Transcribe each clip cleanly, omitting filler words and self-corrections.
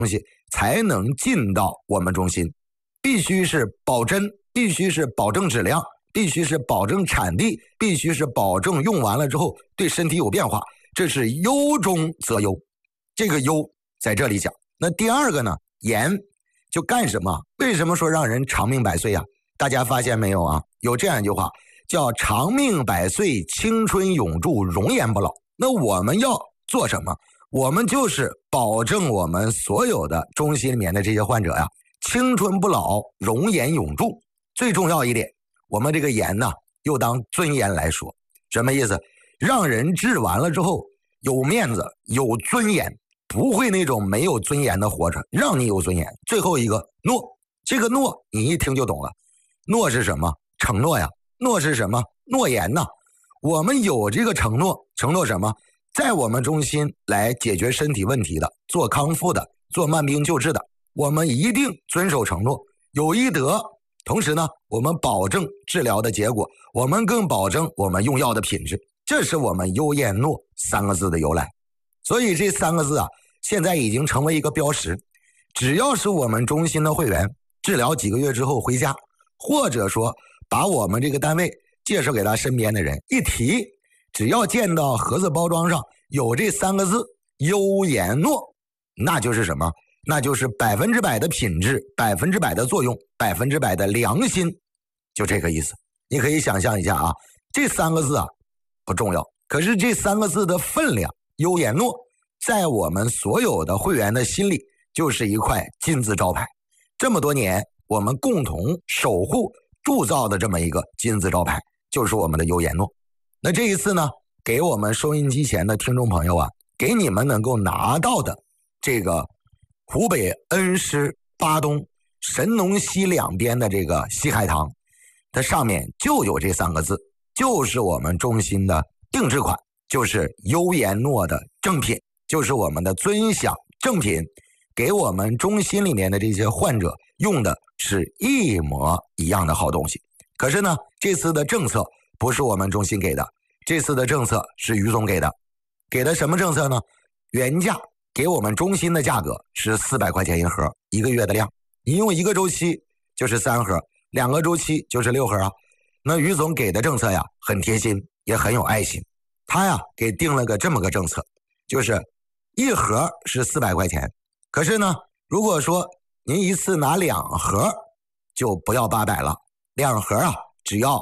东西才能进到我们中心，必须是保真，必须是保证质量，必须是保证产地，必须是保证用完了之后对身体有变化，这是优中则优。这个优在这里讲。那第二个呢，延就干什么？为什么说让人长命百岁啊？大家发现没有啊？有这样一句话叫长命百岁，青春永驻，容颜不老。那我们要做什么？我们就是保证我们所有的中心里面的这些患者呀，青春不老，容颜永驻。最重要一点，我们这个颜呢，又当尊严来说，什么意思？让人治完了之后有面子，有尊严，不会那种没有尊严的活着，让你有尊严。最后一个诺，这个诺你一听就懂了。诺是什么？承诺呀。诺是什么？诺言呐。我们有这个承诺，承诺什么？在我们中心来解决身体问题的，做康复的，做慢病救治的，我们一定遵守承诺，有医德。同时呢，我们保证治疗的结果，我们更保证我们用药的品质。这是我们优言诺三个字的由来。所以这三个字啊，现在已经成为一个标识。只要是我们中心的会员治疗几个月之后回家，或者说把我们这个单位介绍给他身边的人，一提只要见到盒子包装上有这三个字优言诺，那就是什么？那就是100%的品质，100%的作用，100%的良心，就这个意思。你可以想象一下啊，这三个字啊不重要，可是这三个字的分量，优言诺，在我们所有的会员的心里就是一块金字招牌。这么多年我们共同守护铸造的这么一个金字招牌，就是我们的优言诺。那这一次呢，给我们收音机前的听众朋友啊，给你们能够拿到的这个湖北恩施巴东神农溪两边的这个西海棠，它上面就有这三个字，就是我们中心的定制款，就是优言诺的正品，就是我们的尊享正品，给我们中心里面的这些患者用的是一模一样的好东西。可是呢，这次的政策不是我们中心给的，这次的政策是于总给的。给的什么政策呢？原价给我们中心的价格是400块钱一盒，1个月的量，你用1个周期就是3盒，2个周期就是6盒啊。那于总给的政策呀，很贴心，也很有爱心。他呀给定了个这么个政策，就是1盒是400块钱，可是呢，如果说您一次拿2盒，就不要800了，2盒啊只要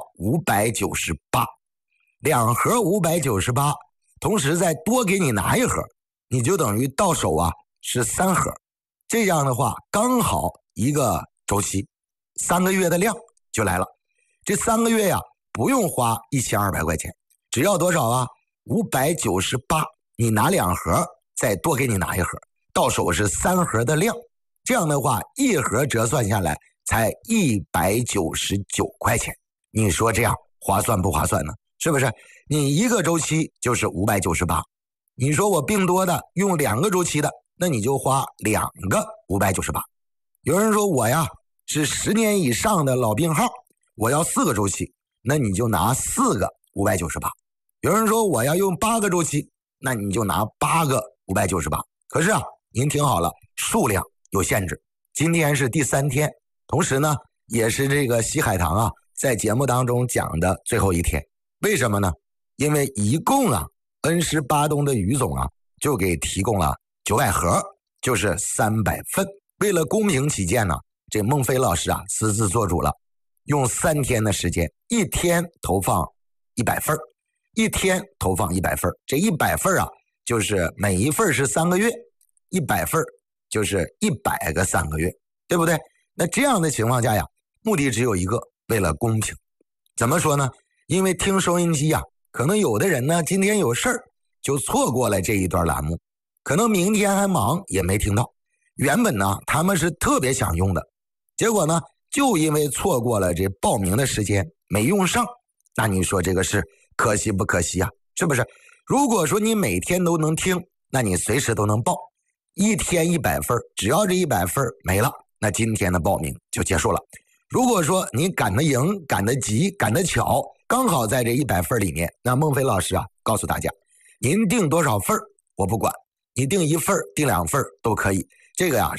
598，2盒598，同时再多给你拿1盒，你就等于到手啊是3盒。这样的话刚好1个周期，3个月的量就来了。这3个月呀不用花1200块钱，只要多少啊？598，你拿2盒，再多给你拿1盒，到手是3盒的量。这样的话1盒折算下来才199块钱。你说这样划算不划算呢？是不是？你1个周期就是598，你说我病多的用2个周期的，那你就花2个598。有人说我呀是10年以上的老病号，我要4个周期，那你就拿4个598。有人说我要用8个周期，那你就拿8个598。可是啊，您听好了，数量有限制。今天是第3天，同时呢也是这个西海棠啊在节目当中讲的最后一天。为什么呢？因为一共啊恩施巴东的于总啊就给提供了900盒，就是300份。为了公平起见呢，这孟非老师啊私自做主了，用3天的时间，1天投放100份，1天投放100份。这100份啊就是每一份是3个月，100份就是100个3个月，对不对？那这样的情况下呀，目的只有一个，为了公平。怎么说呢？因为听收音机啊，可能有的人呢今天有事儿就错过了这一段栏目，可能明天还忙也没听到。原本呢他们是特别想用的，结果呢就因为错过了这报名的时间没用上，那你说这个是可惜不可惜啊？是不是？如果说你每天都能听，那你随时都能报，1天100份，只要这100份没了，那今天的报名就结束了。如果说你赶得赢，赶得急，赶得巧，刚好在这100份里面，那孟非老师啊告诉大家，您订多少份我不管，你订1份订2份都可以， 这个呀